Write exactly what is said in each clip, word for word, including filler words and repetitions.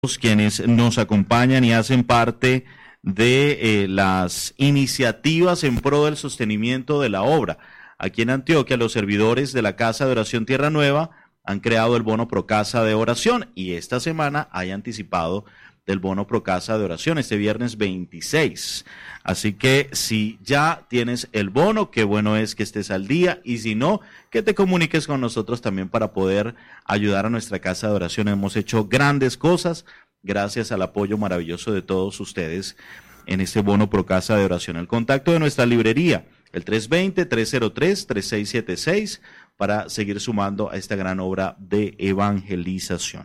quienes nos acompañan y hacen parte de eh, las iniciativas en pro del sostenimiento de la obra. Aquí en Antioquia, los servidores de la Casa de Oración Tierra Nueva han creado el bono Procasa de oración y esta semana hay anticipado del bono Procasa de oración este viernes veintiséis. Así que si ya tienes el bono, qué bueno es que estés al día, y si no, que te comuniques con nosotros también para poder ayudar a nuestra Casa de Oración. Hemos hecho grandes cosas gracias al apoyo maravilloso de todos ustedes en este bono Procasa de oración. El contacto de nuestra librería, el tres dos cero, tres cero tres, tres seis siete seis, para seguir sumando a esta gran obra de evangelización.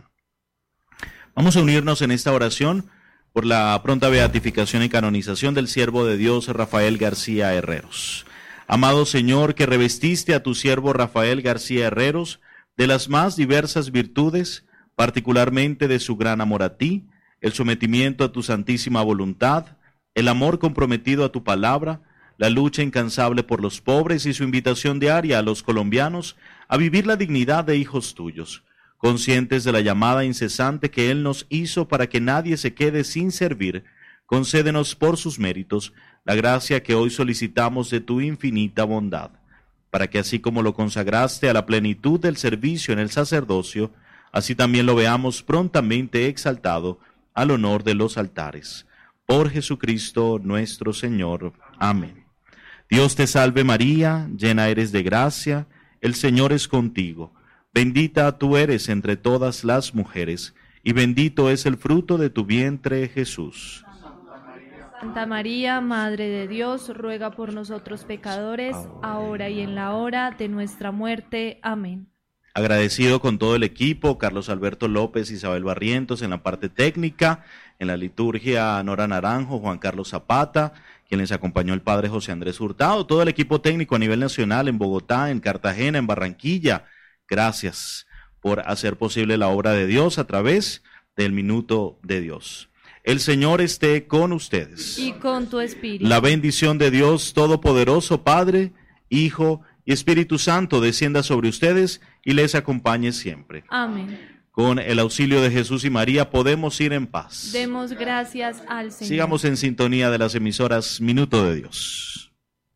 Vamos a unirnos en esta oración por la pronta beatificación y canonización del siervo de Dios Rafael García Herreros. Amado Señor, que revestiste a tu siervo Rafael García Herreros de las más diversas virtudes, particularmente de su gran amor a ti, el sometimiento a tu santísima voluntad, el amor comprometido a tu palabra, la lucha incansable por los pobres y su invitación diaria a los colombianos a vivir la dignidad de hijos tuyos, conscientes de la llamada incesante que Él nos hizo para que nadie se quede sin servir. Concédenos por sus méritos la gracia que hoy solicitamos de tu infinita bondad, para que así como lo consagraste a la plenitud del servicio en el sacerdocio, así también lo veamos prontamente exaltado al honor de los altares. Por Jesucristo nuestro Señor. Amén. Dios te salve María, llena eres de gracia, el Señor es contigo. Bendita tú eres entre todas las mujeres, y bendito es el fruto de tu vientre, Jesús. Santa María, Madre de Dios, ruega por nosotros pecadores, ahora y en la hora de nuestra muerte. Amén. Agradecido con todo el equipo, Carlos Alberto López, Isabel Barrientos en la parte técnica, en la liturgia Nora Naranjo, Juan Carlos Zapata, quien les acompañó el Padre José Andrés Hurtado, todo el equipo técnico a nivel nacional en Bogotá, en Cartagena, en Barranquilla. Gracias por hacer posible la obra de Dios a través del Minuto de Dios. El Señor esté con ustedes. Y con tu espíritu. La bendición de Dios Todopoderoso, Padre, Hijo y Espíritu Santo, descienda sobre ustedes y les acompañe siempre. Amén. Con el auxilio de Jesús y María podemos ir en paz. Demos gracias al Señor. Sigamos en sintonía de las emisoras Minuto de Dios.